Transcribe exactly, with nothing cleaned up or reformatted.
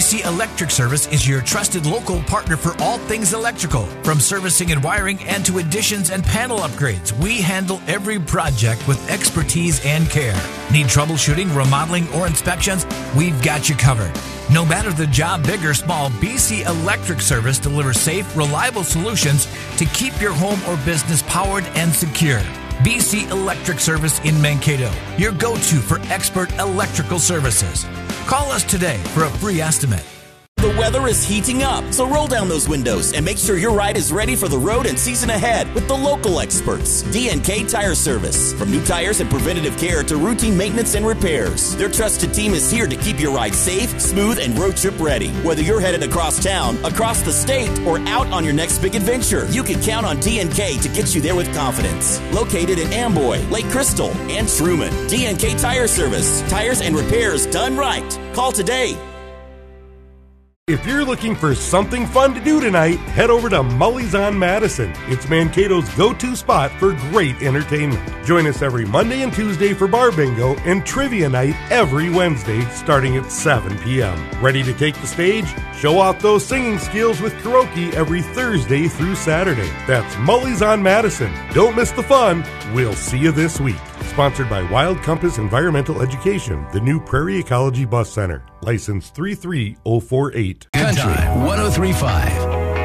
C Electric Service is your trusted local partner for all things electrical. From servicing and wiring and to additions and panel upgrades, we handle every project with expertise and care. Need troubleshooting, remodeling, or inspections? We've got you covered. No matter the job, big or small, B C Electric Service delivers safe, reliable solutions to keep your home or business powered and secure. B C Electric Service in Mankato, your go-to for expert electrical services. Call us today for a free estimate. The weather is heating up, so roll down those windows and make sure your ride is ready for the road and season ahead with the local experts, D and K Tire Service. From new tires and preventative care to routine maintenance and repairs, their trusted team is here to keep your ride safe, smooth, and road trip ready. Whether you're headed across town, across the state, or out on your next big adventure, you can count on D and K to get you there with confidence. Located in Amboy, Lake Crystal, and Truman, D and K Tire Service. Tires and repairs done right. Call today. If you're looking for something fun to do tonight, head over to Mully's on Madison. It's Mankato's go-to spot for great entertainment. Join us every Monday and Tuesday for bar bingo and trivia night every Wednesday starting at seven p.m. Ready to take the stage? Show off those singing skills with karaoke every Thursday through Saturday. That's Mully's on Madison. Don't miss the fun. We'll see you this week. Sponsored by Wild Compass Environmental Education, the new Prairie Ecology Bus Center. License three three zero four eight. Country one oh three point five.